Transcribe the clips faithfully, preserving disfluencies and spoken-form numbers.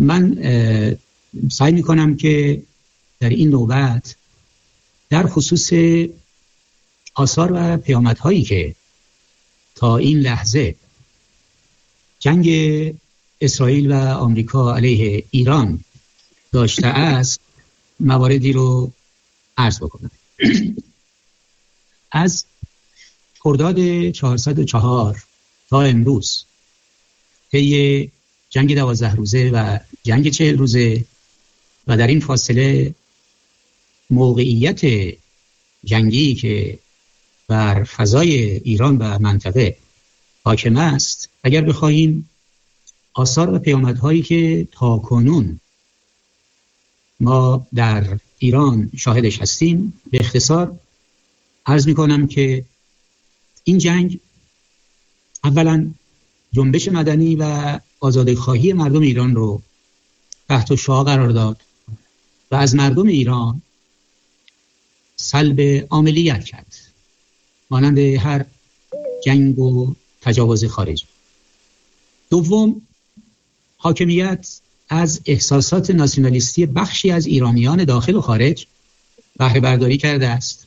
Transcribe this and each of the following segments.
من سعی میکنم که در این نوبت در خصوص آثار و پیامدهایی که تا این لحظه جنگ اسرائیل و آمریکا علیه ایران داشته است مواردی رو عرض بکنم. از خرداد چهارصد و چهار تا امروز طی جنگ دوازده روزه و جنگ چهل روزه و در این فاصله موقعیت جنگی که بر فضای ایران و منطقه حاکم است، اگر بخواهیم آثار و پیامدهایی که تا کنون ما در ایران شاهدش هستیم به اختصار عرض میکنم که این جنگ اولا جنبش مدنی و آزادی‌خواهی مردم ایران رو تحت شعاع قرار داد و از مردم ایران سلب عاملیت کرد، مانند هر جنگ و تجاوز خارجی. دوم، حاکمیت از احساسات ناسیونالیستی بخشی از ایرانیان داخل و خارج بهره برداری کرده است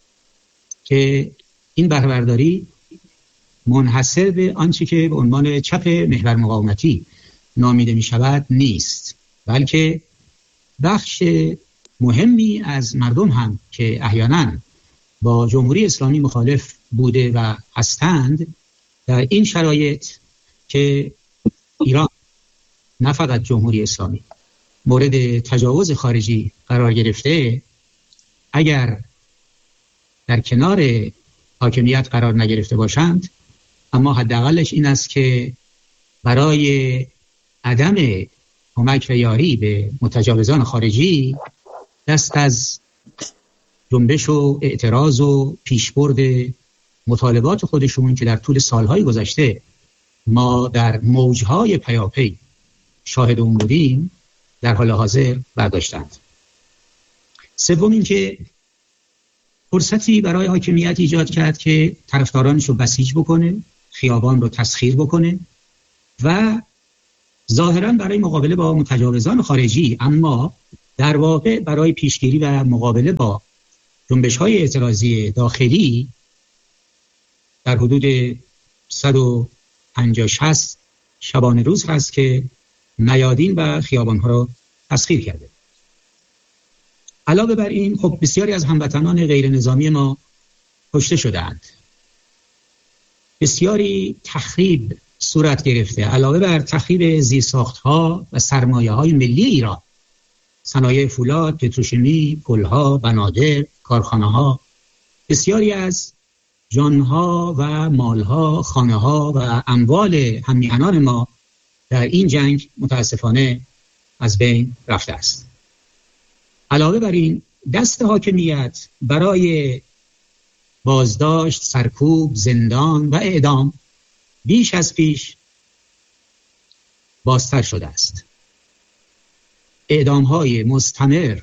که این بهره برداری منحصر به آنچه که به عنوان چپ محور مقاومتی نامیده می شود نیست، بلکه بخش مهمی از مردم هم که احیانا با جمهوری اسلامی مخالف بوده و هستند در این شرایط که ایران نه فقط جمهوری اسلامی مورد تجاوز خارجی قرار گرفته، اگر در کنار حاکمیت قرار نگرفته باشند، اما حداقلش این است که برای عدم کمک و یاری به متجاوزان خارجی دست از جنبش و اعتراض و پیشبرد مطالبات خودشون که در طول سالهای گذشته ما در موجهای پیاپی شاهد اون بودیم در حال حاضر برداشتند. سوم این که فرصتی برای حاکمیت ایجاد کرد که طرفدارانش رو بسیج بکنه، خیابان رو تسخیر بکنه و ظاهراً برای مقابله با متجاوزان خارجی، اما در واقع برای پیشگیری و مقابله با جنبش‌های اعتراضی داخلی در حدود صد و پنجاه شصت شبانه روز هست که میادین و خیابان‌ها رو تسخیر کرده. علاوه بر این خب بسیاری از هموطنان غیر نظامی ما کشته شدند، بسیاری تخریب صورت گرفته. علاوه بر تخریب زیرساخت‌ها و سرمایه‌های ملی ایران، صنایع فولاد، پتروشیمی، پل‌ها، بنادر، کارخانه‌ها، بسیاری از جانها و مالها، خانه‌ها و اموال هممیهنان ما در این جنگ متاسفانه از بین رفته است. علاوه بر این دست حاکمیت برای بازداشت، سرکوب، زندان و اعدام بیش از پیش بازتر شده است. اعدام‌های مستمر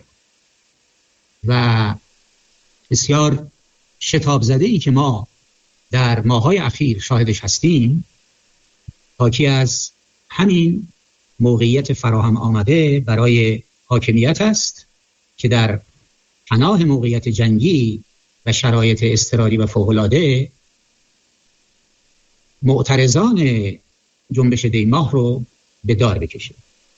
و بسیار شتاب زده‌ای که ما در ماه‌های اخیر شاهدش هستیم حاکی از همین موقعیت فراهم آمده برای حاکمیت است که در پناه موقعیت جنگی و شرایط اضطراری و فوق‌العاده معترضان جنبش دیماه رو به دار بکشه.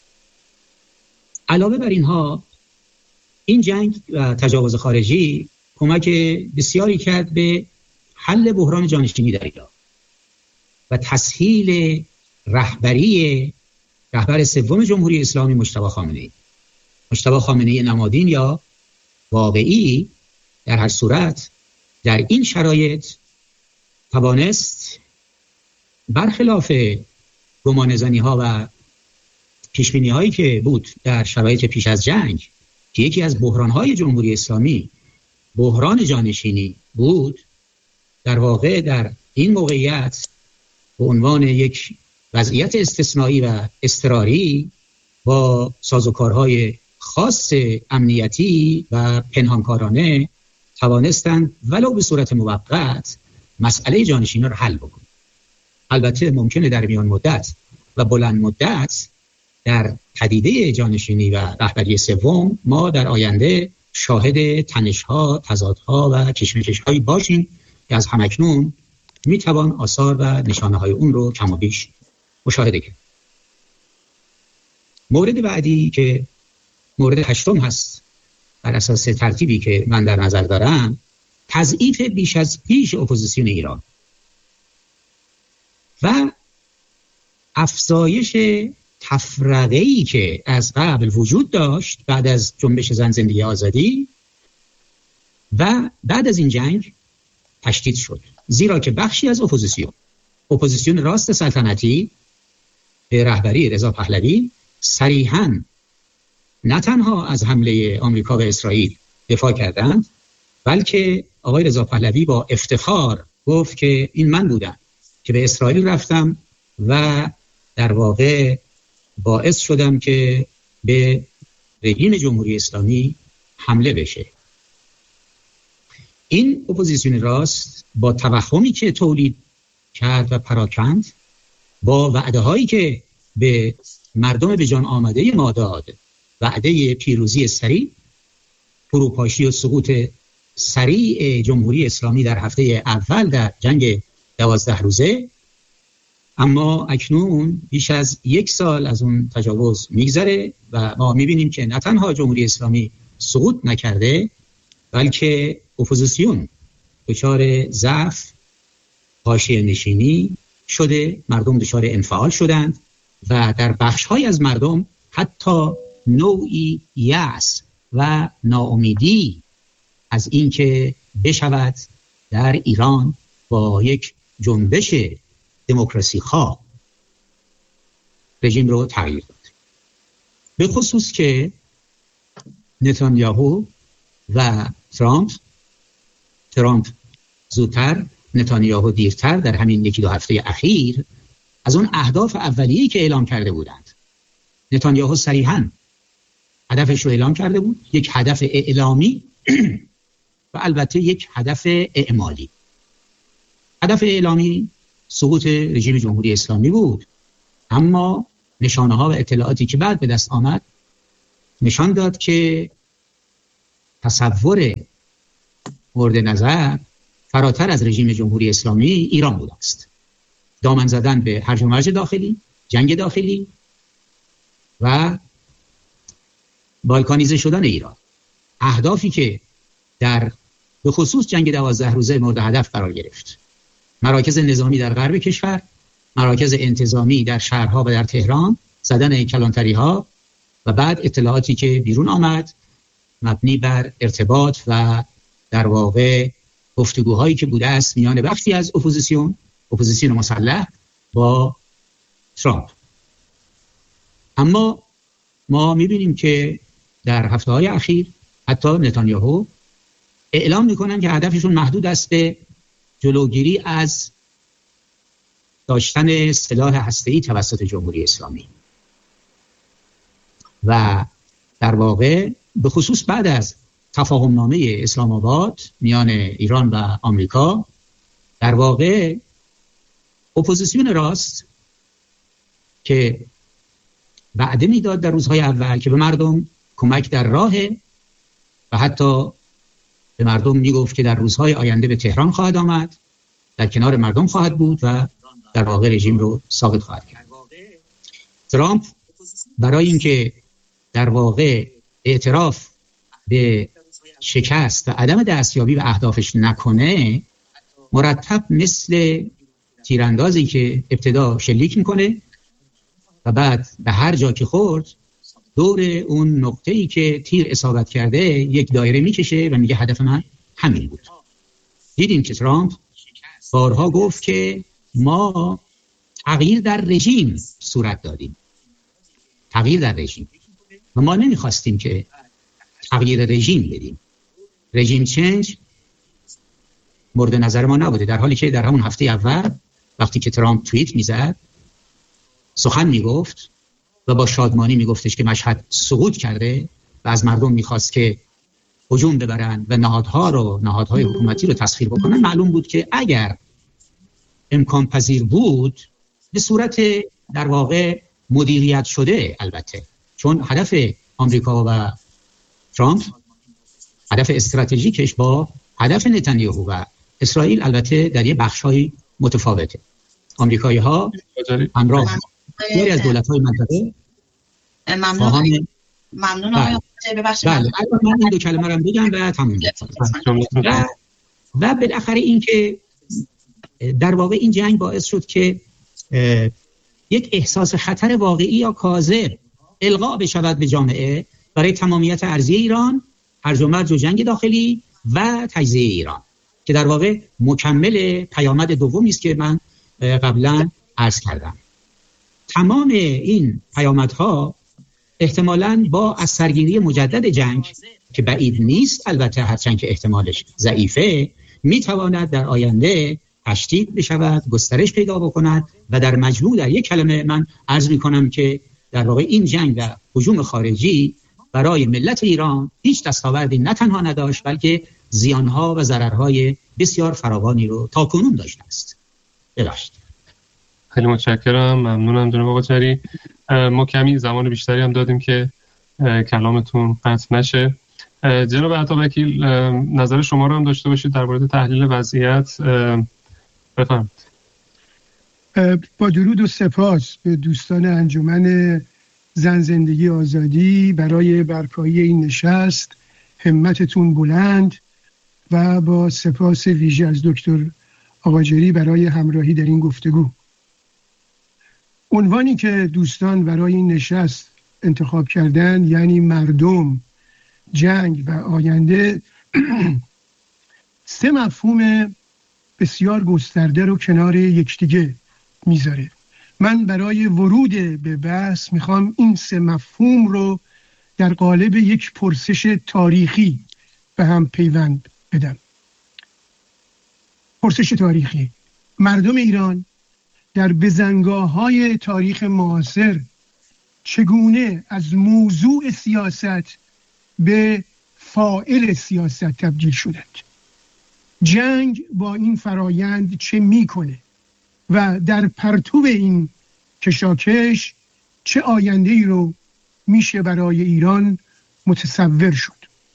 علاوه بر اینها این جنگ و تجاوز خارجی کمک بسیاری کرد به حل بحران جانشینی در ایران و تسهیل رهبری رهبر سوم جمهوری اسلامی مجتبی خامنه‌ای. مجتبی خامنه‌ای نمادین یا واقعی در هر صورت در این شرایط توانست برخلاف گمانه‌زنی‌ها و پیشبینی‌هایی که بود در شرایط پیش از جنگ که یکی از بحران‌های جمهوری اسلامی بحران جانشینی بود، در واقع در این موقعیت به عنوان یک وضعیت استثنایی و اضطراری با سازوکارهای خاص امنیتی و پنهانکارانه توانستند ولو به صورت موقت مسئله جانشینی رو حل بکنند. البته ممکنه در میان مدت و بلند مدت در پدیده جانشینی و رهبری سوم ما در آینده شاهد تنش‌ها، تضادها و کشمکش‌هایی باشیم که از همکنون میتوان آثار و نشانه‌های اون رو کم و بیش مشاهده کرد. مورد بعدی که مورد هشتم هست بر اساس ترتیبی که من در نظر دارم، تضعیف بیش از پیش اپوزیسیون ایران و افزایش تفرقه‌ای که از قبل وجود داشت بعد از جنبش زن زندگی آزادی و بعد از این جنگ تشدید شد، زیرا که بخشی از اپوزیسیون اپوزیسیون راست سلطنتی به رهبری رضا پهلوی صریحاً نه تنها از حمله آمریکا و اسرائیل دفاع کردند، بلکه آقای رضا پهلوی با افتخار گفت که این من بودم که به اسرائیل رفتم و در واقع باعث شدم که به رژیم جمهوری اسلامی حمله بشه. این اپوزیسیون راست با توهمی که تولید کرد و پراکند، با وعده هایی که به مردم به جان آمده ما داد، وعده پیروزی سریع، فروپاشی و سقوط سریع جمهوری اسلامی در هفته اول در جنگ دوازده روزه، اما اکنون بیش از یک سال از اون تجاوز میگذره و ما میبینیم که نه تنها جمهوری اسلامی سقوط نکرده، بلکه اپوزیسیون دچار ضعف، حاشیه نشینی شده، مردم دچار انفعال شدند و در بخش‌های از مردم حتی نوعی یأس و ناامیدی از اینکه بشود در ایران با یک جنبش دموکراسی خواه رژیم رو تغییر داد. به خصوص که نتانیاهو و ترامپ ترامپ زودتر، نتانیاهو دیرتر در همین یکی دو هفته اخیر از اون اهداف اولیه‌ای که اعلام کرده بودند. نتانیاهو صریحاً هدفش رو اعلام کرده بود، یک هدف اعلامی و البته یک هدف اعمالی. هدف اعلامی سقوط رژیم جمهوری اسلامی بود، اما نشانه ها و اطلاعاتی که بعد به دست آمد نشان داد که تصور مورد نظر فراتر از رژیم جمهوری اسلامی ایران بوده است. دامن زدن به هرج و مرج داخلی، جنگ داخلی و بالکانیزه شدن ایران. اهدافی که در به خصوص جنگ دوازده روزه مورد هدف قرار گرفت. مراکز نظامی در غرب کشور، مراکز انتظامی در شهرها و در تهران، زدن کلانتری ها و بعد اطلاعاتی که بیرون آمد مبنی بر ارتباط و در واقع گفتگوهایی که بوده است میان بخشی از اپوزیسیون اپوزیسیون مسلح با ترامپ. اما ما میبینیم که در هفته‌های اخیر حتی نتانیاهو اعلام میکنن که هدفشون محدود است به جلوگیری از داشتن سلاح هسته‌ای توسط جمهوری اسلامی و در واقع به خصوص بعد از تفاهم نامه اسلام آباد میان ایران و آمریکا، در واقع اپوزیسیون راست که وعده میداد در روزهای اول که به مردم کمک در راه و حتی به مردم میگفت که در روزهای آینده به تهران خواهد آمد، در کنار مردم خواهد بود و در واقع رژیم رو ساقط خواهد کرد. ترامپ برای اینکه در واقع اعتراف به شکست و عدم دستیابی به اهدافش نکنه، مرتب مثل تیراندازی که ابتدا شلیک میکنه و بعد به هر جا که خورد دور اون نقطه‌ای که تیر اصابت کرده یک دایره میکشه و میگه هدف من همین بود. دیدیم که ترامپ بارها گفت که ما تغییر در رژیم صورت دادیم، تغییر در رژیم، و ما نمیخواستیم که تغییر رژیم بدیم. رژیم چنج مورد نظر ما نبوده، در حالی که در همون هفته اول وقتی که ترامپ توییت میزد، سخن میگفت و با شادمانی میگفتش که مشهد سقوط کرده و از مردم میخواست که هجوم ببرن و نهادها رو نهادهای حکومتی رو تسخیر بکنن، معلوم بود که اگر امکان پذیر بود به صورت در واقع مدیریت شده، البته چون هدف آمریکا و ترامپ، هدف استراتژیکش با هدف نتانیاهو و اسرائیل البته در یه بخش‌های متفاوته. آمریکایی ها همراه غیر از دولت‌های منطقه ممنون ممنون آقای ببخشید بله من این دو کلمه رو بگم و تموم و و بالاخره این که در واقع این جنگ باعث شد که یک احساس خطر واقعی یا کاذب القا بشود به جامعه برای تمامیت ارضی ایران، هرج و مرج و جنگ داخلی و تجزیه ایران، که در واقع مکمل پیامد دومی است که من قبلا عرض کردم. تمام این پیامدها احتمالاً با از سرگیری مجدد جنگ که بعید نیست، البته هرچند که احتمالش ضعیفه، میتواند در آینده تشدید بشود، گسترش پیدا بکند و در مجموع در یک کلمه من عرض میکنم که در واقع این جنگ و هجوم خارجی برای ملت ایران هیچ دستاوردی نه تنها نداشت بلکه زیانها و ضررهای بسیار فراوانی رو تاکنون داشته است. ببخشید. خیلی متشکرم، ممنونم جناب آقا جری. ما کمی زمان بیشتری هم دادیم که کلامتون قطع نشه. جناب عطابکی نظر شما رو هم داشته باشید در مورد تحلیل وضعیت. بفرمایید. با درود و سپاس به دوستان انجمن زن زندگی آزادی برای برپایی این نشست. همتتون بلند و با سپاس ویژه از دکتر آقاجری برای همراهی در این گفتگو. عنوانی که دوستان برای این نشست انتخاب کردن، یعنی مردم، جنگ و آینده، سه مفهوم بسیار گسترده رو کنار یکدیگه میذاره. من برای ورود به بحث میخوام این سه مفهوم رو در قالب یک پرسش تاریخی به هم پیوند بدم. پرسش تاریخی: مردم ایران در بزنگاه‌های تاریخ معاصر چگونه از موضوع سیاست به فاعل سیاست تبدیل شدند؟ جنگ با این فرایند چه میکنه و در پرتو این کشاکش چه آینده‌ای رو میشه برای ایران متصور شد؟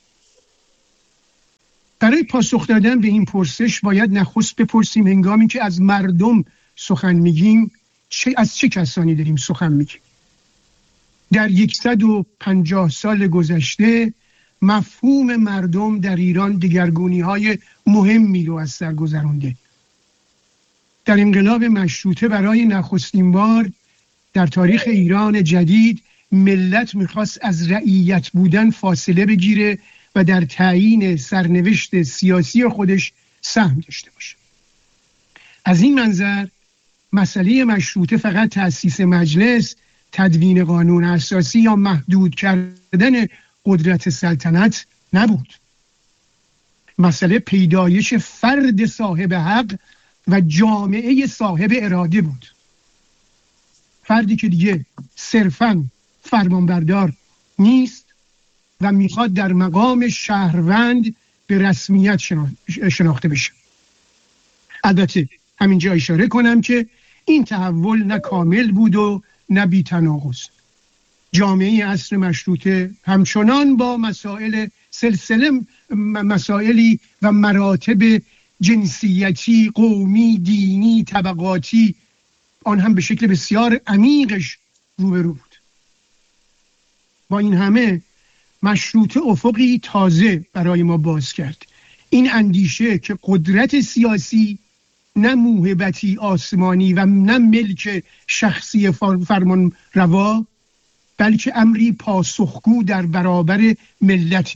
برای پاسخ دادن به این پرسش باید نخست بپرسیم هنگامی که از مردم سخن میگیم چه از چه کسانی داریم سخن میگیم. در صد و پنجاه سال گذشته مفهوم مردم در ایران دگرگونی‌های مهمی رو از سر گذرانده. در انقلاب مشروطه برای نخستین بار در تاریخ ایران جدید ملت میخواست از رعیت بودن فاصله بگیره و در تعیین سرنوشت سیاسی خودش سهم داشته باشه. از این منظر مسئله مشروطه فقط تأسیس مجلس، تدوین قانون اساسی یا محدود کردن قدرت سلطنت نبود. مسئله پیدایش فرد صاحب حق و جامعه صاحب اراده بود. فردی که دیگه صرفاً فرمانبردار نیست و میخواد در مقام شهروند به رسمیت شناخته بشه. البته همینجا اشاره کنم که این تحول نه کامل بود و نه بی تناقض. جامعه عصر مشروطه همچنان با مسائل سلسله مسائلی و مراتب جنسیتی، قومی، دینی، طبقاتی، آن هم به شکل بسیار عمیقش روبرو بود. با این همه مشروطه افقی تازه برای ما باز کرد. این اندیشه که قدرت سیاسی نه موهبتی آسمانی و نه ملک شخصی فرمان روا، بلکه امری پاسخگو در برابر ملت.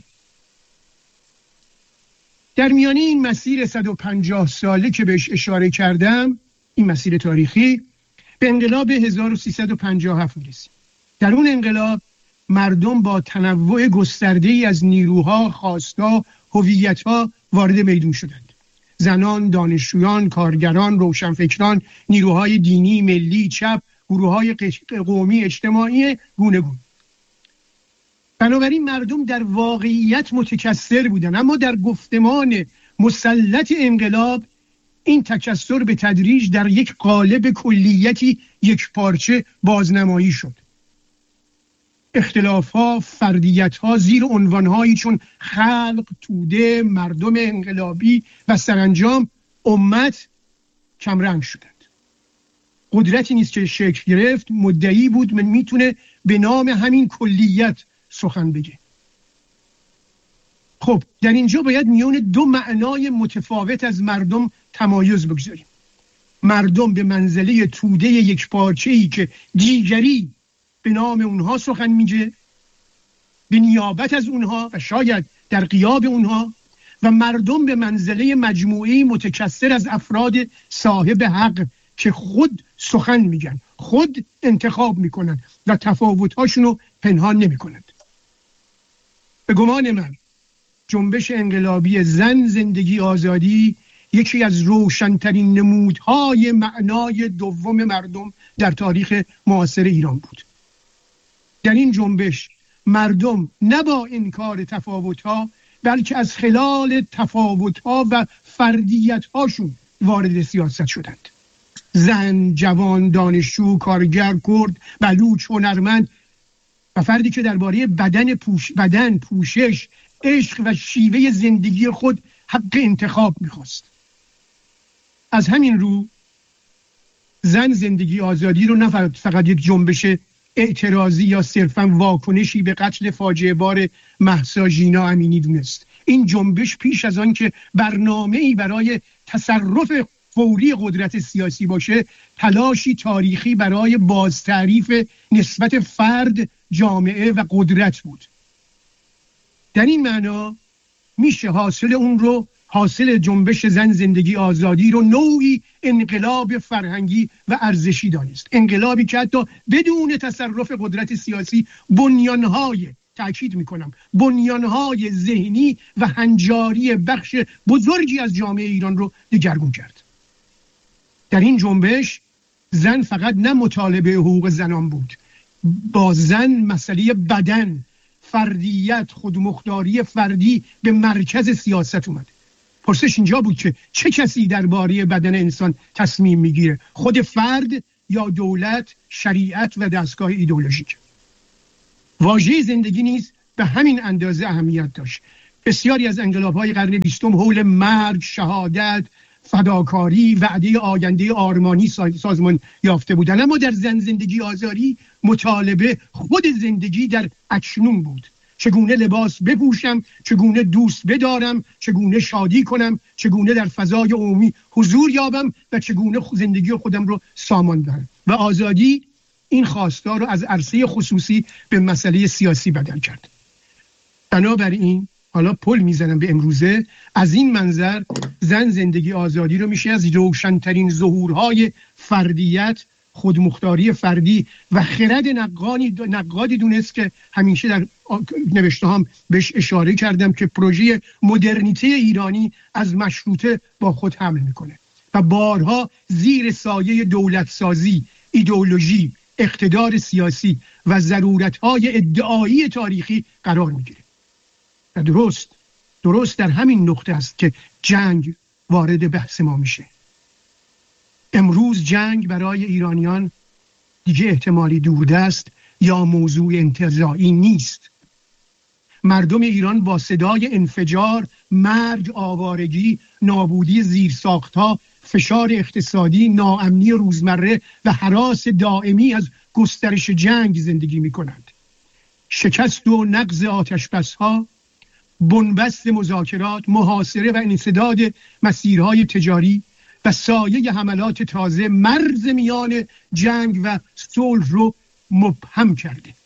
در میانه این مسیر صد و پنجاه ساله که بهش اشاره کردم، این مسیر تاریخی، به انقلاب هزار و سیصد و پنجاه و هفت میرسیم. در اون انقلاب مردم با تنوع گسترده‌ای از نیروها، خواستها، هویت‌ها وارد میدون شدند. زنان، دانشجویان، کارگران، روشنفکران، نیروهای دینی، ملی، چپ، گروه‌های قومی، اجتماعی گوناگون. بنابراین مردم در واقعیت متکثر بودند، اما در گفتمان مسلط انقلاب این تکثر به تدریج در یک قالب کلیتی یک پارچه بازنمایی شد. اختلاف‌ها، فردیت‌ها زیر عنوان‌هایی چون خلق، توده، مردم انقلابی و سرانجام امت کمرنگ شدند. قدرتی نیست که شکل گرفت مدعی بود من میتونه به نام همین کلیت سخن بگه. خب در اینجا باید میون دو معنای متفاوت از مردم تمایز بگذاریم. مردم به منزله توده یک پارچه‌ای که دیگری به نام اونها سخن میگه، به نیابت از اونها و شاید در غیاب اونها، و مردم به منزله مجموعه‌ای متکثر از افراد صاحب حق که خود سخن میگن، خود انتخاب میکنن و تفاوت‌هاشونو پنهان نمیکنند. به گمان من جنبش انقلابی زن، زندگی، آزادی یکی از روشن‌ترین نمودهای معنای دوم مردم در تاریخ معاصر ایران بود. در این جنبش مردم نه با انکار تفاوت‌ها بلکه از خلال تفاوت‌ها و فردیت‌هاشون وارد سیاست شدند. زن، جوان، دانشجو، کارگر، کرد، بلوچ، هنرمند و فردی که درباره بدن پوش بدن، پوشش، عشق و شیوه زندگی خود حق انتخاب می‌خواست. از همین رو زن، زندگی، آزادی رو نه فقط یک جنبش اعتراضی یا صرفاً واکنشی به قتل فاجعه بار مهسا ژینا امینی دونست. این جنبش پیش از آن که برنامه‌ای برای تصرف فوری قدرت سیاسی باشه، تلاشی تاریخی برای بازتعریف نسبت فرد، جامعه و قدرت بود. در این معنا میشه حاصل اون رو، حاصل جنبش زن، زندگی، آزادی رو نوعی انقلاب فرهنگی و ارزشی دانست. انقلابی که حتی بدون تصرف قدرت سیاسی بنیانهای، تأکید میکنم، بنیانهای ذهنی و هنجاری بخش بزرگی از جامعه ایران رو دگرگون کرد. در این جنبش زن فقط نه مطالبه حقوق زنان بود، با زن مسئله بدن، فردیت، خودمختاری فردی به مرکز سیاست اومد. پرسش اینجا بود که چه کسی درباره بدن انسان تصمیم میگیره؟ خود فرد یا دولت، شریعت و دستگاه ایدئولوژیک؟ واژه زندگی نیز به همین اندازه اهمیت داشت. بسیاری از انقلاب‌های قرن بیستم حول مرگ، شهادت، فداکاری، وعده آینده آرمانی سازمان یافته بودند، اما در زن، زندگی، آزادی مطالبه خود زندگی در اکنون بود. چگونه لباس بپوشم، چگونه دوست بدارم، چگونه شادی کنم، چگونه در فضای عمومی حضور یابم و چگونه زندگی خودم رو سامان دهم. و آزادی این خواستار رو از عرصه خصوصی به مسئله سیاسی بدل کرد. بنابراین حالا پل میزنم به امروزه، از این منظر زن، زندگی، آزادی رو میشه از روشن‌ترین ظهورهای فردیت، خودمختاری فردی و خرد نقادی نقادی دونست که همیشه در نوشته هم بهش اشاره کردم که پروژه مدرنیته ایرانی از مشروطه با خود حمل میکنه و بارها زیر سایه دولت سازی، ایدئولوژی، اقتدار سیاسی و ضرورت‌های ادعایی تاریخی قرار میگیره. و درست درست در همین نقطه است که جنگ وارد بحث ما میشه. امروز جنگ برای ایرانیان دیگه احتمالی دوردست یا موضوع انتزاعی نیست. مردم ایران با صدای انفجار، مرگ، آوارگی، نابودی زیرساخت‌ها، فشار اقتصادی، ناامنی روزمره و هراس دائمی از گسترش جنگ زندگی می‌کنند. شکست و نقض آتش‌بس‌ها، بنبست مذاکرات، محاصره و انسداد مسیرهای تجاری و سایه حملات تازه مرز میان جنگ و صلح رو مبهم کرده.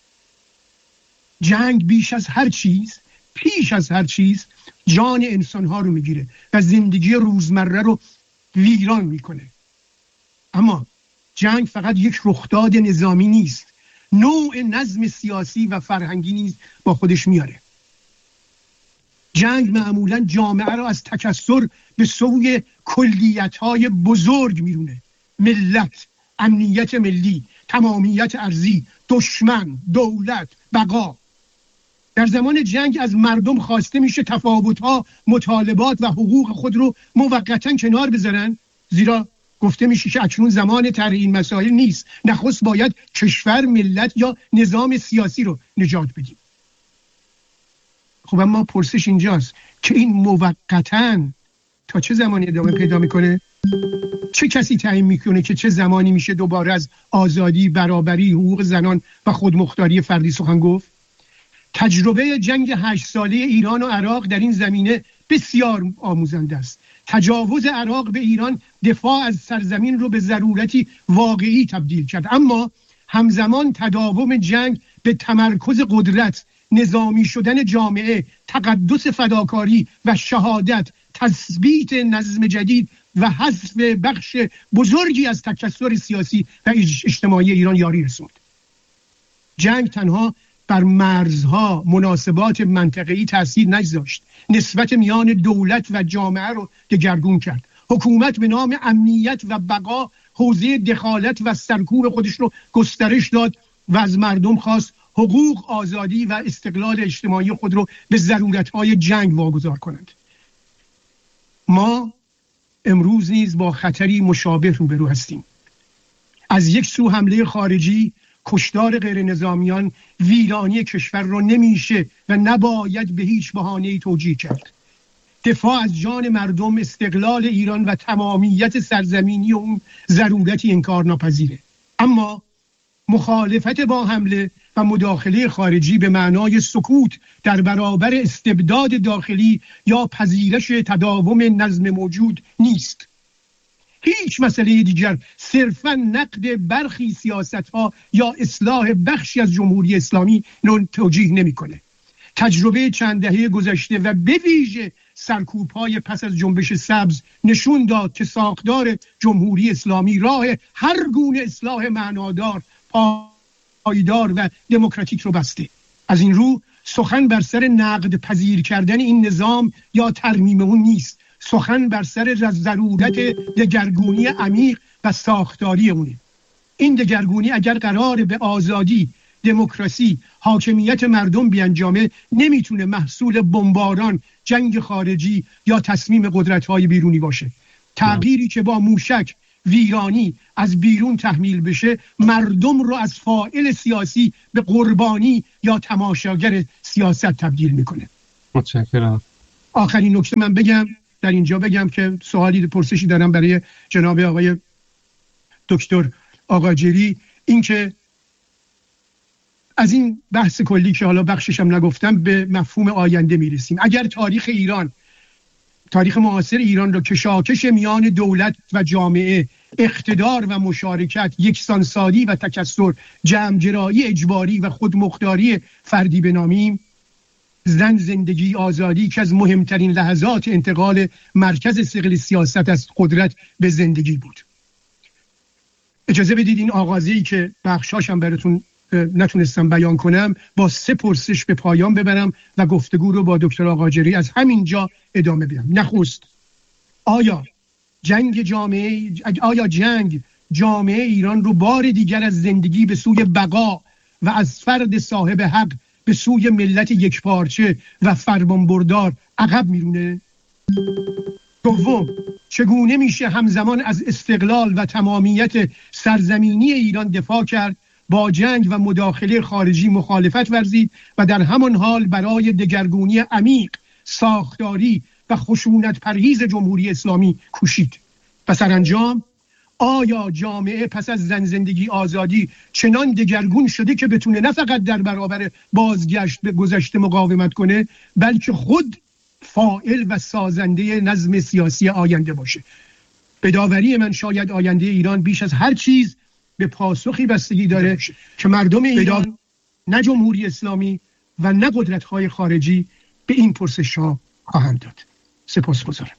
جنگ بیش از هر چیز، پیش از هر چیز جان انسانها رو میگیره و زندگی روزمره رو ویران میکنه. اما جنگ فقط یک رخداد نظامی نیست، نوع نظم سیاسی و فرهنگی نیز با خودش میاره. جنگ معمولاً جامعه را از تکثر به سوی کلیت‌های بزرگ میرونه: ملت، امنیت ملی، تمامیت ارضی، دشمن، دولت، بقا. در زمان جنگ از مردم خواسته میشه تفاوت‌ها، مطالبات و حقوق خود رو موقتاً کنار بذارن، زیرا گفته میشه که اکنون زمان طرح این مسائل نیست، نخست باید کشور، ملت یا نظام سیاسی رو نجات بدیم. خب اما پرسش اینجاست که این موقتاً تا چه زمانی ادامه پیدا میکنه؟ چه کسی تعیین میکنه که چه زمانی میشه دوباره از آزادی، برابری، حقوق زنان و خودمختاری فردی سخن گفت؟ تجربه جنگ هشت ساله ایران و عراق در این زمینه بسیار آموزنده است. تجاوز عراق به ایران دفاع از سرزمین رو به ضرورتی واقعی تبدیل کرد، اما همزمان تداوم جنگ به تمرکز قدرت، نظامی شدن جامعه، تقدس فداکاری و شهادت، تثبیت نظم جدید و حذف بخش بزرگی از تکثر سیاسی و اجتماعی ایران یاری رسوند. جنگ تنها بر مرزها، مناسبات منطقه‌ای تأثیر نگذاشت، نسبت میان دولت و جامعه رو دگرگون کرد. حکومت به نام امنیت و بقا حوزه دخالت و سرکوب خودش رو گسترش داد و از مردم خواست حقوق، آزادی و استقلال اجتماعی خود رو به ضرورت‌های جنگ واگذار کنند. ما امروز نیز با خطری مشابه روبرو هستیم. از یک سو حمله خارجی، کشتار غیر نظامیان، ویرانی کشور را نمیشه و نباید به هیچ بهانه‌ای توجیه کرد. دفاع از جان مردم، استقلال ایران و تمامیت سرزمینی اون ضرورتی انکار ناپذیره. اما مخالفت با حمله و مداخله خارجی به معنای سکوت در برابر استبداد داخلی یا پذیرش تداوم نظم موجود نیست. هیچ مسئله دیگر صرفاً نقد برخی سیاست‌ها یا اصلاح بخشی از جمهوری اسلامی رو توجیه نمی‌کنه. تجربه چند دهه گذشته و به ویژه سرکوب‌های پس از جنبش سبز نشون داد که ساختار جمهوری اسلامی راه هر گونه اصلاح معنادار، پایدار و دموکراتیک رو بسته. از این رو سخن بر سر نقد پذیر کردن این نظام یا ترمیم اون نیست، سخن بر سر ضرورت دگرگونی عمیق و ساختاری اونه. این دگرگونی اگر قرار به آزادی، دموکراسی، حاکمیت مردم بیانجامه، نمیتونه محصول بمباران، جنگ خارجی یا تصمیم قدرت‌های بیرونی باشه. تغییری که با موشک، ویرانی از بیرون تحمیل بشه، مردم رو از فاعل سیاسی به قربانی یا تماشاگر سیاست تبدیل میکنه. متشکرم. آخرین نکته من بگم، در اینجا بگم که سوالی پرسشی دارم برای جناب آقای دکتر آقاجری، این که از این بحث کلی که حالا بخششم نگفتم به مفهوم آینده میرسیم. اگر تاریخ ایران، تاریخ معاصر ایران را کشاکش میان دولت و جامعه، اقتدار و مشارکت، یکسانسازی و تکثر، جمع‌گرایی اجباری و خودمختاری فردی بنامیم، زن، زندگی، آزادی که از مهمترین لحظات انتقال مرکز ثقل سیاست از قدرت به زندگی بود. اجازه بدید این آغازه‌ای که بخشاشم براتون نتونستم بیان کنم با سه پرسش به پایان ببرم و گفتگو رو با دکتر آقاجری از همینجا ادامه بدم. نخست، آیا جنگ جامعه آیا جنگ جامعه ایران رو بار دیگر از زندگی به سوی بقا و از فرد صاحب حق به سوی ملت یکپارچه و فرمانبردار عقب میرونه؟ دوم، چگونه میشه همزمان از استقلال و تمامیت سرزمینی ایران دفاع کرد، با جنگ و مداخله خارجی مخالفت ورزید و در همان حال برای دگرگونی عمیق، ساختاری و خشونت پرهیز جمهوری اسلامی کوشید؟ و سرانجام، آیا جامعه پس از زن زندگی آزادی چنان دگرگون شده که بتونه نه فقط در برابر بازگشت به گذشته مقاومت کنه، بلکه خود فاعل و سازنده نظم سیاسی آینده باشه؟ به داوری من شاید آینده ایران بیش از هر چیز به پاسخی بستگی داره که مردم ایران، نه جمهوری اسلامی و نه قدرت‌های خارجی، به این پرسش‌ها خواهند داد. سپاسگزارم.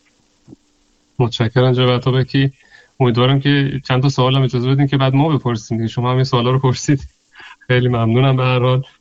متشکرم جناب عطابکی. امیدوارم که چند تا سوال هم اجازه بدین که بعد ما بپرسیم. شما هم این سوالا رو پرسید. خیلی ممنونم. به هر حال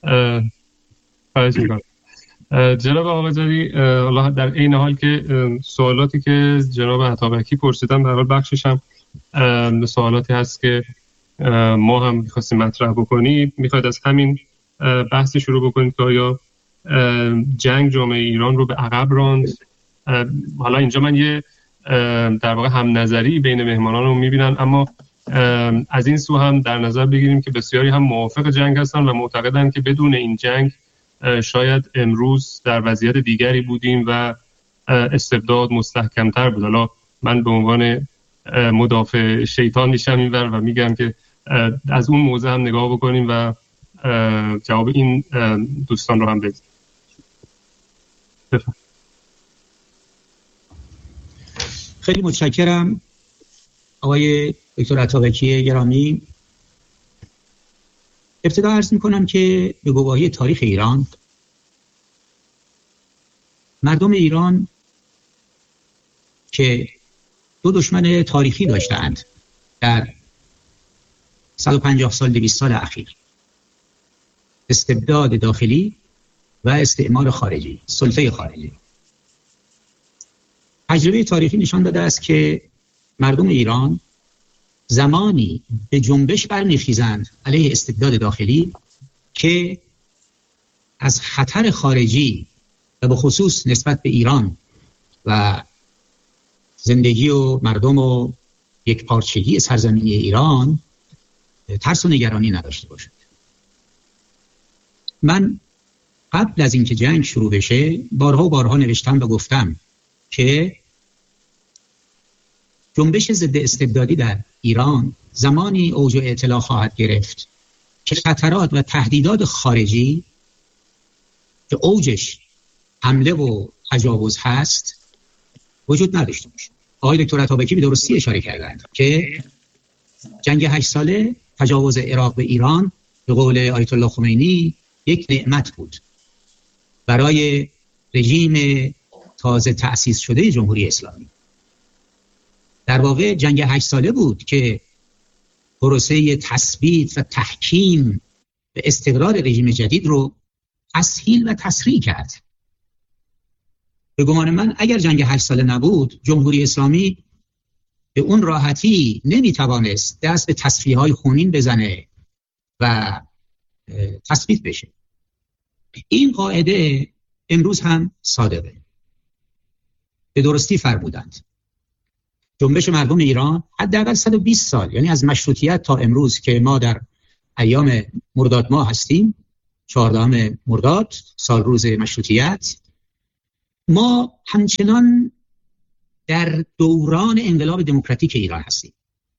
خواهش می‌کنم. جناب آقاجری، الله در این حال که سوالاتی که جناب عطابکی پرسیدن به هر حال بخشش هم سوالاتی هست که ما هم می‌خواستیم مطرح بکنیم، می‌خواید از همین بحث شروع بکنید که آیا جنگ جامعه ایران رو به عقب راند. حالا اینجا من یه در واقع هم نظری بین مهمانان رو میبینم، اما از این سو هم در نظر بگیریم که بسیاری هم موافق جنگ هستن و معتقدن که بدون این جنگ شاید امروز در وضعیت دیگری بودیم و استبداد مستحکمتر بود. حالا من به عنوان مدافع شیطان میشم اینور و میگم که از اون موضع هم نگاه بکنیم و جواب این دوستان رو هم بدیم. بفرمایید. خیلی متشکرم آقای دکتر عطابکی گرامی. ابتدا عرض میکنم که به گواهی تاریخ ایران، مردم ایران که دو دشمن تاریخی داشتند در صد و پنجاه سال دویست سال اخیر، استبداد داخلی و استعمار خارجی، سلطه خارجی، تجربه تاریخی نشان داده است که مردم ایران زمانی به جنبش برمیخیزند علیه استبداد داخلی که از خطر خارجی و به خصوص نسبت به ایران و زندگی و مردم و یک پارچگی سرزمینی ایران ترس و نگرانی نداشته باشد. من قبل از اینکه جنگ شروع بشه بارها و بارها نوشتم و گفتم که جنبش ضد استبدادی در ایران زمانی اوج اطلاع خواهد گرفت که خطرات و تهدیدات خارجی که اوجش حمله و تجاوز هست وجود نداشته باشه. آقای دکتر عطابکی به درستی اشاره کردند که جنگ هشت ساله، تجاوز عراق به ایران به قول آیت الله خمینی یک نعمت بود برای رژیم تازه تأسیس شده جمهوری اسلامی. در واقع جنگ هشت ساله بود که پروسه تثبیت و تحکیم و استقرار رژیم جدید رو تسهیل و تسریع کرد. به گمان من اگر جنگ هشت ساله نبود، جمهوری اسلامی به اون راحتی نمیتوانست دست به تصفیه های خونین بزنه و تثبیت بشه. این قاعده امروز هم صادقه. به درستی فرمودند جنبش مردم ایران حداقل صد و بیست سال، یعنی از مشروطیت تا امروز که ما در ایام مرداد ماه هستیم، چهاردهم مرداد سال روز مشروطیت، ما همچنان در دوران انقلاب دموکراتیک ایران هستیم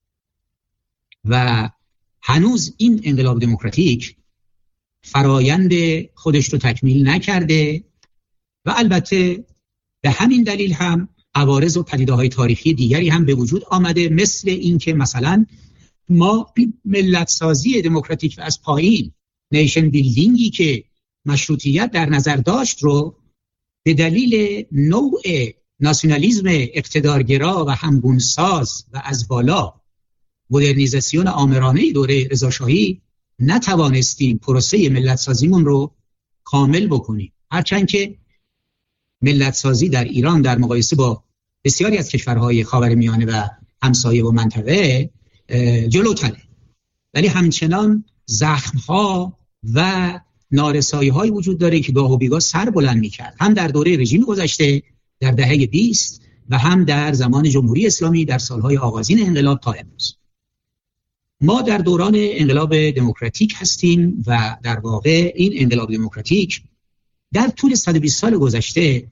و هنوز این انقلاب دموکراتیک فرایند خودش رو تکمیل نکرده و البته به همین دلیل هم عوارض و پدیده‌های تاریخی دیگری هم به وجود آمده، مثل اینکه مثلا ما ملت سازی دموکراتیک و از پایین، نیشن بیلدینگی که مشروطیت در نظر داشت رو به دلیل نوع ناسیونالیسم اقتدارگرا و همگونساز و از بالا مدرنیزاسیون آمرانه دوره رضاشاهی نتوانستیم پروسه ملت سازیمون رو کامل بکنیم، هرچند که ملت سازی در ایران در مقایسه با بسیاری از کشورهای خاورمیانه و همسایه و منطقه جلوتره، ولی همچنان زخم‌ها و نارسایی‌های وجود داره که گاه و بیگاه سر بلند می‌کرد، هم در دوره رژیم گذشته در دهه بیست و هم در زمان جمهوری اسلامی در سالهای آغازین انقلاب تا امروز. ما در دوران انقلاب دموکراتیک هستیم و در واقع این انقلاب دموکراتیک در طول صد و بیست سال گذشته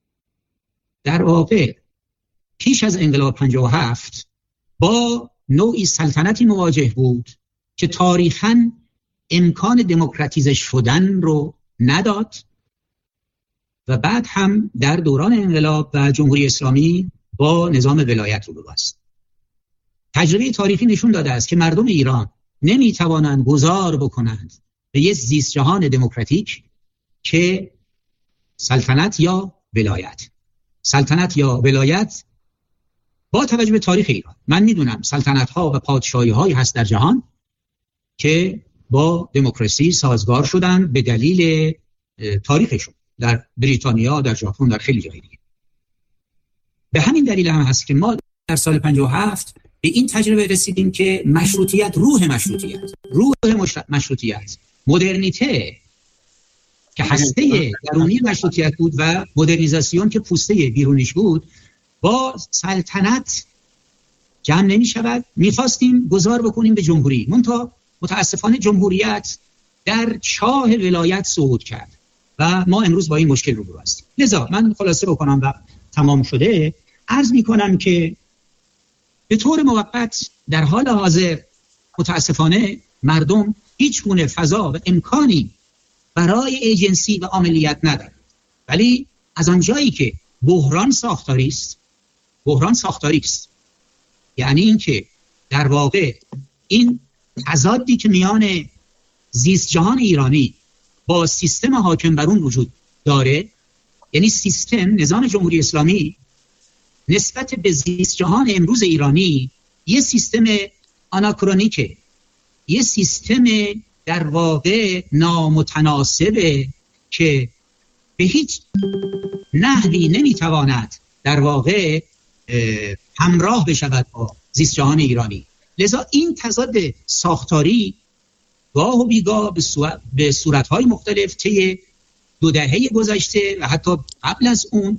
در واقع پیش از انقلاب پنجاه و هفت با نوعی سلطنتی مواجه بود که تاریخاً امکان دموکراتیزه شدن رو نداد و بعد هم در دوران انقلاب و جمهوری اسلامی با نظام ولایت رو بست. تجربه تاریخی نشون داده است که مردم ایران نمیتوانند گذار بکنند به یک زیست جهان دموکراتیک که سلطنت یا ولایت، سلطنت یا ولایت. با توجه به تاریخ ایران من میدونم سلطنت ها و پادشاهی هایی هست در جهان که با دموکراسی سازگار شدن به دلیل تاریخشون، در بریتانیا، در ژاپن، در خیلی جای دیگه. به همین دلیل هم هست که ما در سال پنجاه و هفت به این تجربه رسیدیم که مشروطیت، روح مشروطیت، روح مشروطیت، مدرنیته که هسته درونی مشروطیت بود و مدرنیزاسیون که پوسته بیرونیش بود، با سلطنت جمع نمی شود. میخواستیم گذار بکنیم به جمهوری، منتها متاسفانه جمهوریت در چاه ولایت صعود کرد و ما امروز با این مشکل روبرو هستیم. لذا من خلاصه بکنم و تمام شده عرض میکنم که به طور موقت در حال حاضر متاسفانه مردم هیچ گونه فضا و امکانی برای ایجنسی و عملیات ندارند، ولی از آنجایی که بحران ساختاری است، بحران ساختاری است یعنی این که در واقع این تضادی که میان زیست جهان ایرانی با سیستم حاکم بر اون وجود داره، یعنی سیستم نظام جمهوری اسلامی نسبت به زیست جهان امروز ایرانی یه سیستم آناکرونیکه، یه سیستم در واقع نامتناسبه که به هیچ نحوی نمیتواند در واقع همراه بشود با زیست جهان ایرانی. لذا این تضاد ساختاری گاه و بیگاه به صورت‌های مختلف طی دو دهه گذشته و حتی قبل از اون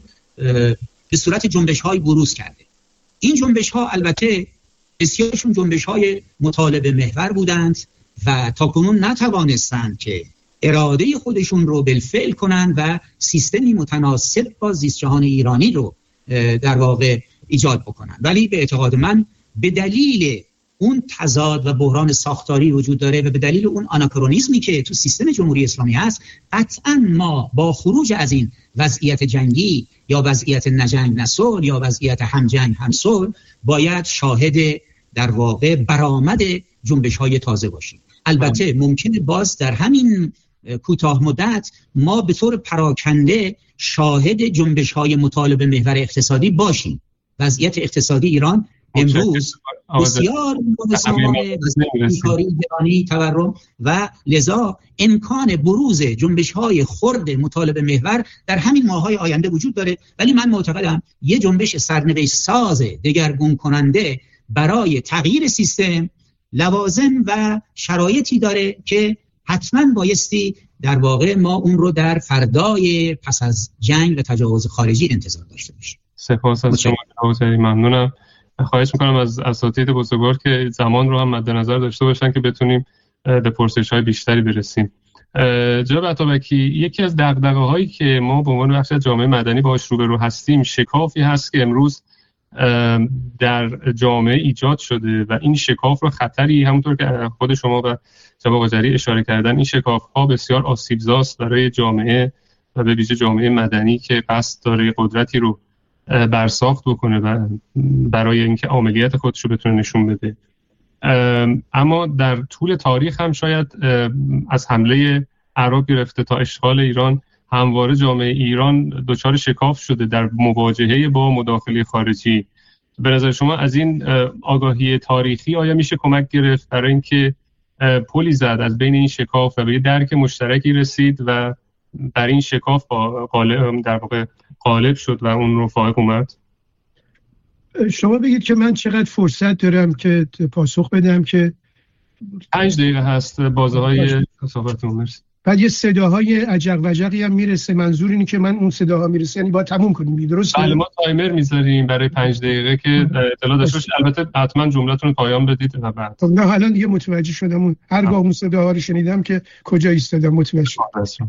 به صورت جنبش‌های بروز کرده. این جنبش‌ها البته بسیارشون جنبش‌های مطالبه محور بودند و تاکنون نتوانستند که اراده خودشون رو بالفعل کنند و سیستمی متناسب با زیست جهان ایرانی رو در واقع ایجاد بکنند. ولی به اعتقاد من به دلیل اون تضاد و بحران ساختاری وجود داره و به دلیل اون آناکرونیزمی که تو سیستم جمهوری اسلامی هست، قطعا ما با خروج از این وضعیت جنگی یا وضعیت نجنگ نصلح یا وضعیت همجنگ همصلح باید شاهد در واقع برآمد جنبش‌های تازه باشیم. البته ممکنه باز در همین کوتاه مدت ما به طور پراکنده شاهد جنبش‌های مطالبه محور اقتصادی باشیم. وضعیت اقتصادی ایران امروز بسیار متسامانه، بیکاری گرانی، تورم و لذا امکان بروز جنبش‌های خرد مطالبه محور در همین ماه‌های آینده وجود داره. ولی من معتقدم یه جنبش سرنوشت ساز دگرگون کننده برای تغییر سیستم لوازم و شرایطی داره که حتما بایستی در واقع ما اون رو در فردای پس از جنگ و تجاوز خارجی انتظار داشته باشیم. سپاس از شما جناب، ممنونم. خواهش میکنم از اساتید بزرگوار که زمان رو هم مد نظر داشته باشن که بتونیم به پرسش‌های بیشتری برسیم. جناب عطابکی، یکی از دغدغه‌هایی که ما به عنوان بخش از جامعه مدنی باهاش روبرو هستیم شکافی هست که امروز در جامعه ایجاد شده و این شکاف رو خطری، همونطور که خود شما و جناب قاجاری اشاره کردن، این شکاف‌ها بسیار آسیبزاست برای جامعه و به ویژه جامعه مدنی که قصد داره قدرتی رو برساخت بکنه و برای اینکه عملیات خودش رو بتونه نشون بده. اما در طول تاریخ هم شاید از حمله عرب گرفته تا اشغال ایران همواره جامعه ایران دچار شکاف شده در مواجهه با مداخله خارجی. به نظر شما از این آگاهی تاریخی آیا میشه کمک گرفت برای اینکه پلی زد از بین این شکاف و به درک مشترکی رسید و بر این شکاف با غالب در واقع غالب شد و اون رو فائق اومد؟ شما بگید که من چقدر فرصت دارم که پاسخ بدم. که پنج دقیقه هست بازه های صحبتتون. مرسی. بعد یه صداهای عجق وجقی هم میرسه. منظور اینه که من اون صداها میرسه یعنی باید تموم کنیم، درست؟ بله، ما تایمر میذاریم برای پنج دقیقه که اطلاع داشته باشید. البته حتما جمله‌تون رو پایان بدید و بعد. خب نه الان دیگه متوجه شدم، اون هرگاه اون صداها رو شنیدم که کجا ایستادم متوجه شدم.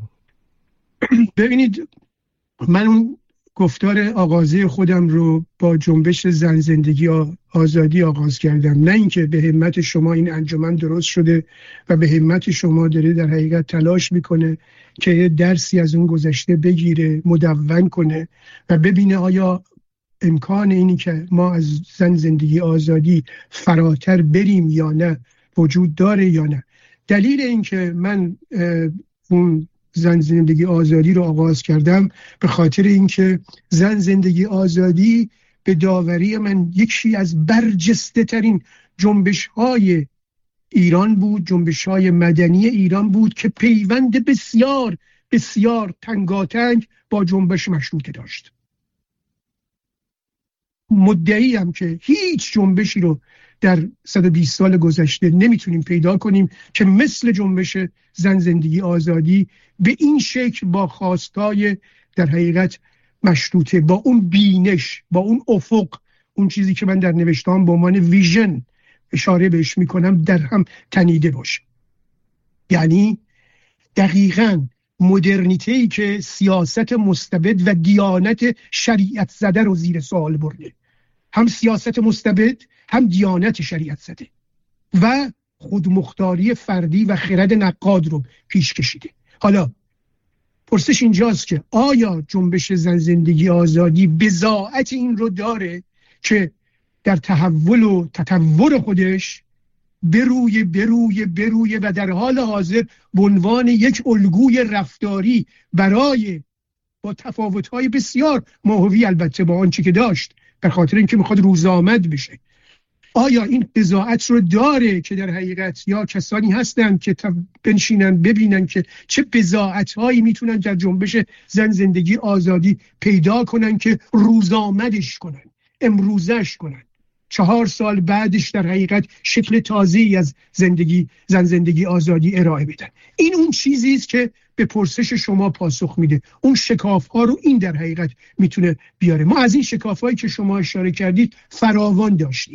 ببینید، من اون گفتار آغازی خودم رو با جنبش زن زندگی آزادی آغاز کردم، نه اینکه به همت شما این انجمن درست شده و به همت شما داره در حقیقت تلاش میکنه که درسی از اون گذشته بگیره، مدون کنه و ببینه آیا امکان اینی که ما از زن زندگی آزادی فراتر بریم یا نه وجود داره یا نه. دلیل اینکه من اون زن زندگی آزادی رو آغاز کردم به خاطر اینکه زن زندگی آزادی به داوری من یکی از برجسته ترین جنبش های ایران بود، جنبش های مدنی ایران بود که پیوند بسیار بسیار تنگاتنگ با جنبش مشروطه داشت. مدعی هم که هیچ جنبشی رو در صد و بیست سال گذشته نمیتونیم پیدا کنیم که مثل جنبش زن زندگی آزادی به این شکل با خواستای در حقیقت مشروطه، با اون بینش، با اون افق، اون چیزی که من در نوشتهام به عنوان ویژن اشاره بهش میکنم، در هم تنیده باشه. یعنی دقیقاً مدرنیته‌ای که سیاست مستبد و دیانت شریعت زده رو زیر سوال برده، هم سیاست مستبد هم دیانت شریعت زده و خودمختاری فردی و خرد نقاد رو پیش کشیده. حالا پرسش اینجاست که آیا جنبش زن زندگی آزادی بضاعت این رو داره که در تحول و تطور خودش بروی بروی بروی و در حال حاضر به عنوان یک الگوی رفتاری برای با تفاوت‌های بسیار ماهوی البته با آنچه که داشت، به خاطر اینکه میخواد روزآمد بشه، آیا این بضاعت رو داره که در حقیقت یا کسانی هستن که بنشینن ببینن که چه بضاعت‌هایی میتونن در جنبش زن زندگی آزادی پیدا کنن که روزآمدش کنن، امروزش کنن، چهار سال بعدش در حقیقت شکل تازه‌ای از زندگی زن زندگی آزادی ارائه بدن. این اون چیزی است که به پرسش شما پاسخ میده. اون شکاف‌ها رو این در حقیقت میتونه بیاره. ما از این شکاف‌هایی که شما اشاره کردید فراوان داشتیم.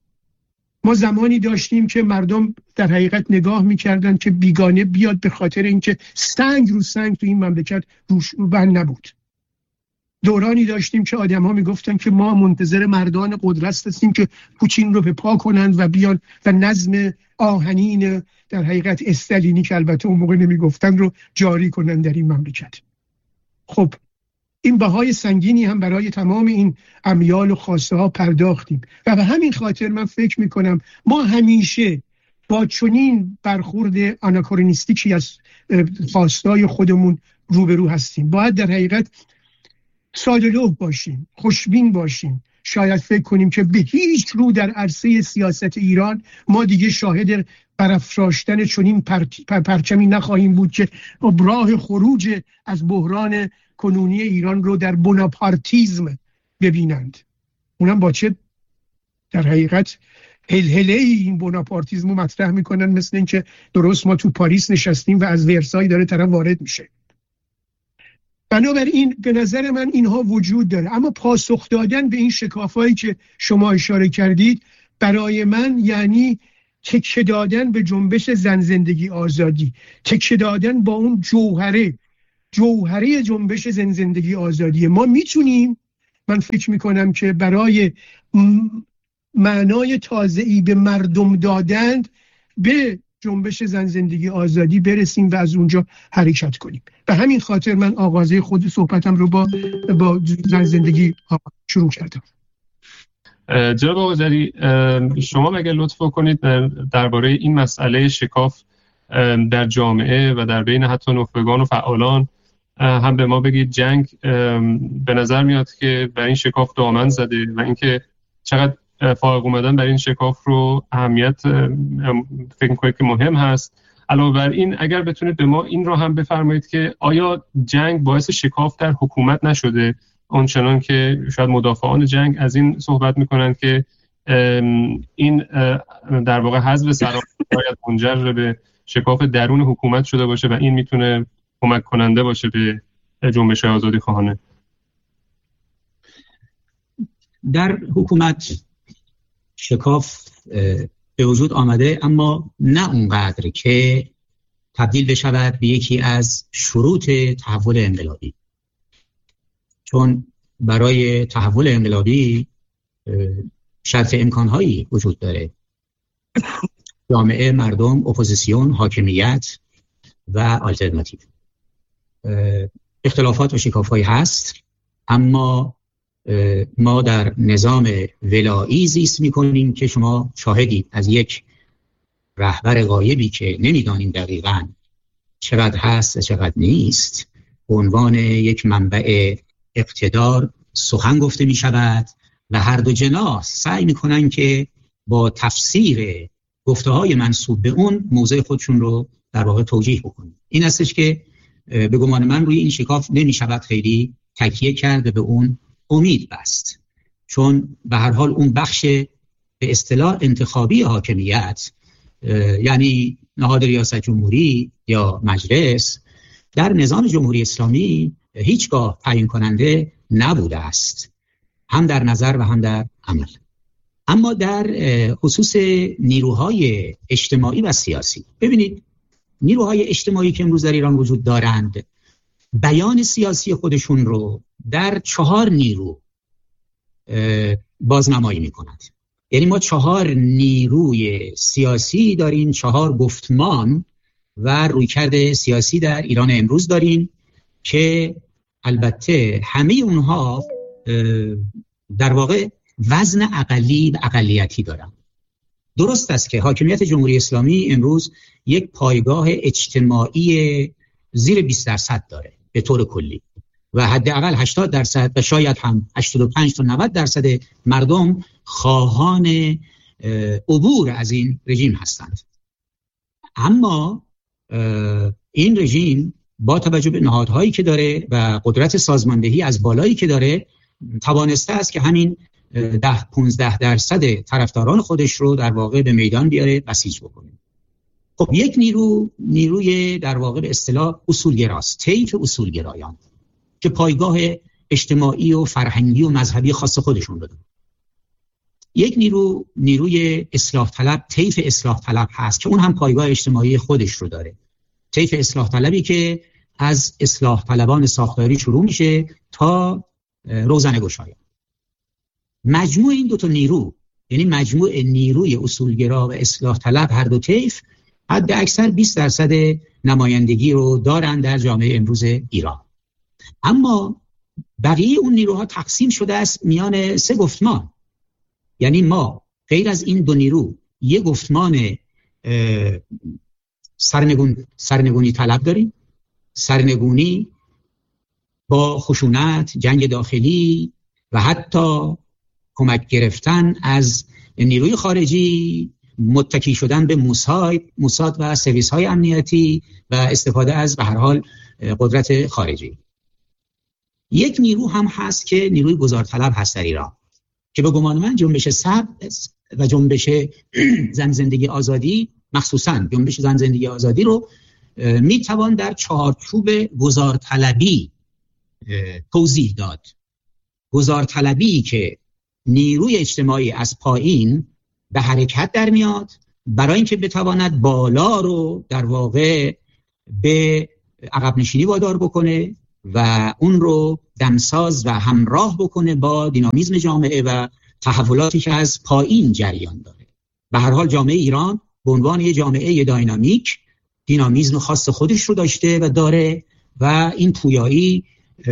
ما زمانی داشتیم که مردم در حقیقت نگاه میکردن که بیگانه بیاد به خاطر اینکه سنگ رو سنگ تو این مملکت روش بند نبود. دورانی داشتیم که آدم ها میگفتن که ما منتظر مردان قدرت هستیم که پوچین رو به پا کنند و بیان و نظم آهنین در حقیقت استالینی که البته اون موقع نمیگفتن رو جاری کنند در این مملکت. خب این بهای سنگینی هم برای تمام این امیال و خواسته ها پرداختیم و به همین خاطر من فکر میکنم ما همیشه با چنین برخورد آناکرونیستیکی از خواستای خودمون روبرو هستیم. باید در حقیقت ساده‌لوح باشیم، خوشبین باشیم، شاید فکر کنیم که به هیچ رو در عرصه سیاست ایران ما دیگه شاهد برافراشتن چنین پرچمی نخواهیم بود که راه خروج از بحران کنونی ایران رو در بوناپارتیزم ببینند. اونم با چه در حقیقت هلهله این بوناپارتیزم رو مطرح میکنن، مثل این که درست ما تو پاریس نشستیم و از ورسای داره طرف وارد میشه. بنابراین به نظر من اینها وجود داره، اما پاسخ دادن به این شکافایی که شما اشاره کردید برای من یعنی تکیه دادن به جنبش زن زندگی آزادی، تکیه دادن با اون جوهره جوهره جنبش زن زندگی آزادی. ما میتونیم، من فکر میکنم که برای معنای تازه‌ای به مردم دادن به جنبش زن زندگی آزادی برسیم و از اونجا حرکت کنیم. به همین خاطر من آغازه خود صحبتم رو با با زن زندگی شروع کردم. جناب آقاجری، شما مگه لطف کنید درباره این مسئله شکاف در جامعه و در بین حتی نخبگان و فعالان هم به ما بگید. جنگ به نظر میاد که بر این شکاف دامن زده و اینکه چقدر فائق اومدن بر این شکاف رو اهمیت فکر می‌کنید که مهم هست. علاوه بر این اگر بتونید به ما این رو هم بفرمایید که آیا جنگ باعث شکاف در حکومت نشده، آنچنان که شاید مدافعان جنگ از این صحبت میکنند که این در واقع حذف سران باید منجر به شکاف درون حکومت شده باشه و این میتونه کمک کننده باشه به جنبش آزادی خواهانه. در حکومت شکاف به وجود آمده، اما نه اونقدر که تبدیل بشود به یکی از شروط تحول انقلابی، چون برای تحول انقلابی شرط امکانهایی وجود داره: جامعه، مردم، اپوزیسیون، حاکمیت و آلترناتیو. اختلافات و شکاف‌هایی هست، اما ما در نظام ولایی زیست می‌کنیم که شما شاهدید از یک رهبر غایبی که نمی‌دانیم دقیقاً چقدر هست و چقدر نیست، به عنوان یک منبع اقتدار سخن گفته می‌شود و هر دو جناح سعی می‌کنن که با تفسیر گفته‌های منسوب به اون موضع خودشون رو در واقع توجیه بکنن. این هستش که به گمان من روی این شکاف نمی‌شود خیلی تکیه کرد، به اون امید بست. چون به هر حال اون بخش به اصطلاح انتخابی حاکمیت، یعنی نهاد ریاست جمهوری یا مجلس، در نظام جمهوری اسلامی هیچگاه تعیین کننده نبوده است، هم در نظر و هم در عمل. اما در خصوص نیروهای اجتماعی و سیاسی، ببینید نیروهای اجتماعی که امروز در ایران وجود دارند بیان سیاسی خودشون رو در چهار نیرو بازنمایی می کند. یعنی ما چهار نیروی سیاسی داریم، چهار گفتمان و رویکرد سیاسی در ایران امروز داریم که البته همه اونها در واقع وزن اقلی و اقلیتی دارن. درست است که حاکمیت جمهوری اسلامی امروز یک پایگاه اجتماعی زیر بیست درصد داره به طور کلی و حداقل هشتاد درصد و شاید هم هشتاد و پنج تا نود درصد مردم خواهان عبور از این رژیم هستند. اما این رژیم با توجه به نهادهایی که داره و قدرت سازماندهی از بالایی که داره توانسته است که همین ده پونزده درصد طرفداران خودش رو در واقع به میدان بیاره، بسیج بکنه. خب یک نیرو نیروی در واقع به اصطلاح اصولگراست، طیف اصولگرایان که پایگاه اجتماعی و فرهنگی و مذهبی خاص خودشون داره. یک نیرو نیروی اصلاح طلب، طیف اصلاح طلب هست که اون هم پایگاه اجتماعی خودش رو داره. طیف اصلاح طلبی که از اصلاح طلبان ساختاری شروع میشه تا روزنه گشایان. مجموع این دو تا نیرو، یعنی مجموع نیروی اصولگرا و اصلاح طلب، هر دو طیف حد اکثر بیست درصد نمایندگی رو دارن در جامعه امروز ایران. اما بقیه اون نیروها تقسیم شده است میان سه گفتمان. یعنی ما غیر از این دو نیرو یک گفتمان سرنگون سرنگونی طلب داریم، سرنگونی با خشونت، جنگ داخلی و حتی کمک گرفتن از نیروی خارجی، متکی شدن به موساد موساد و سرویس های امنیتی و استفاده از به هر حال قدرت خارجی. یک نیرو هم هست که نیروی گذارطلب هست در ایران که به گمان من جنبش سبز و جنبش زن زندگی آزادی، مخصوصا جنبش زن زندگی آزادی رو میتوان در چارچوب گذارطلبی توضیح داد. گذارطلبی که نیروی اجتماعی از پایین به حرکت در میاد برای اینکه بتواند بالا رو در واقع به عقب نشینی وادار بکنه و اون رو دمساز و همراه بکنه با دینامیزم جامعه و تحولاتی که از پایین جریان داره. به هر حال جامعه ایران به عنوان یه جامعه دینامیک دینامیزم خاص خودش رو داشته و داره و این پویایی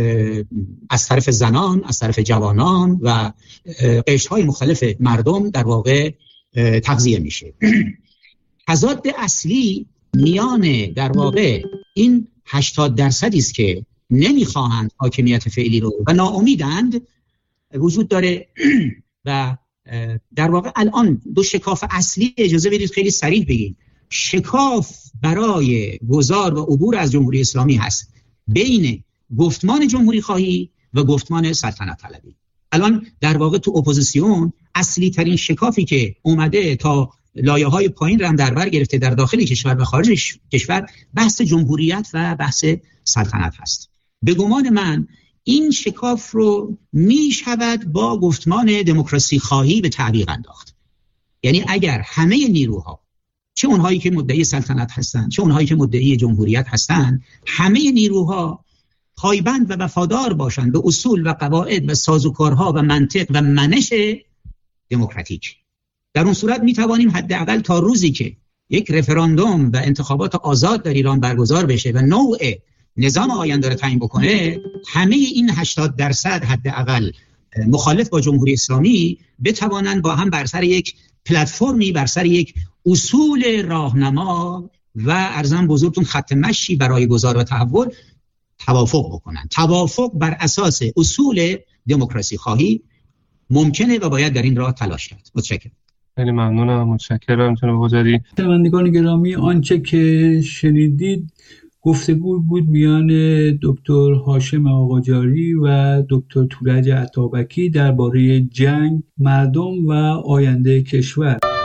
از طرف زنان، از طرف جوانان و قشرهای مختلف مردم در واقع تغذیه میشه. تضاد اصلی میان در واقع این هشتاد درصدی است که نمیخواهند حاکمیت فعلی رو و ناامیدند وجود داره و در واقع الان دو شکاف اصلی، اجازه بدید خیلی صریح بگیم، شکاف برای گذار و عبور از جمهوری اسلامی هست بین گفتمان جمهوری خواهی و گفتمان سلطنت طلبی. الان در واقع تو اپوزیسیون اصلی ترین شکافی که اومده تا لایه های پایین رو هم در بر گرفته در داخل کشور و خارج کشور بحث جمهوریت و بحث سلطنت هست. به گمان من این شکاف رو می شود با گفتمان دموکراسی خواهی به تعویق انداخت. یعنی اگر همه نیروها، چه اونهایی که مدعی سلطنت هستند چه اونهایی که مدعی جمهوریت هستند، همه نیروها پایبند و وفادار باشند به اصول و قواعد و سازوکارها و منطق و منش دموکراتیک، در اون صورت می توانیم حداقل تا روزی که یک رفراندوم و انتخابات آزاد در ایران برگزار بشه و نوع نظام آینده رو تعیین بکنه، همه این هشتاد درصد حداقل مخالف با جمهوری اسلامی بتوانند با هم بر سر یک پلتفرمی، بر سر یک اصول راهنما و ارزم بزرگتون خط مشی برای گذار و تحول توافق بکنن. توافق بر اساس اصول دموکراسی خواهی ممکنه و باید در این راه تلاش کرد. متشکرم. خیلی ممنونم. متشکرم جناب قجری. شنوندگان گرامی، آنچه که شنیدید گفتگو بود میان دکتر هاشم آقاجاری و دکتر تورج عطابکی درباره جنگ، مردم و آینده کشور.